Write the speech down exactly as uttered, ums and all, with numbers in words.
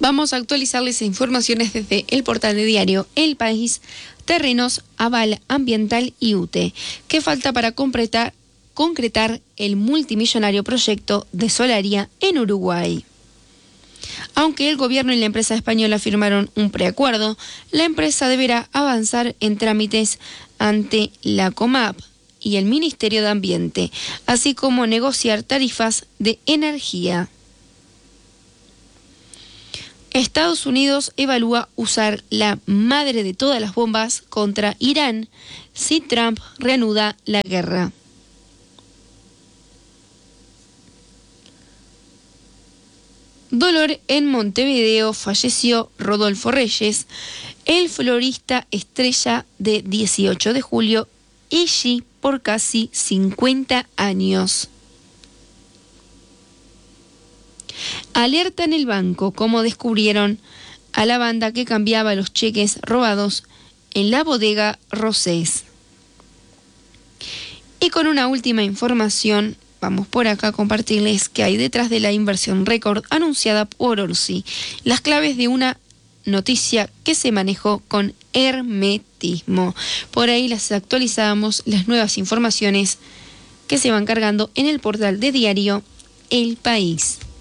Vamos a actualizarles informaciones desde el portal de diario El País. Terrenos, aval ambiental y U T E. ¿Qué falta para concretar, concretar el multimillonario proyecto de Solaria en Uruguay? Aunque el gobierno y la empresa española firmaron un preacuerdo, la empresa deberá avanzar en trámites ante la COMAP y el Ministerio de Ambiente, así como negociar tarifas de energía. Estados Unidos evalúa usar la madre de todas las bombas contra Irán si Trump reanuda la guerra. Dolor en Montevideo, falleció Rodolfo Reyes, el florista estrella de dieciocho de julio, allí por casi cincuenta años. Alerta en el banco, como descubrieron a la banda que cambiaba los cheques robados en la bodega Rosés. Y con una última información, vamos por acá a compartirles que hay detrás de la inversión récord anunciada por Orsi, las claves de una noticia que se manejó con hermetismo. Por ahí las actualizamos, las nuevas informaciones que se van cargando en el portal de diario El País.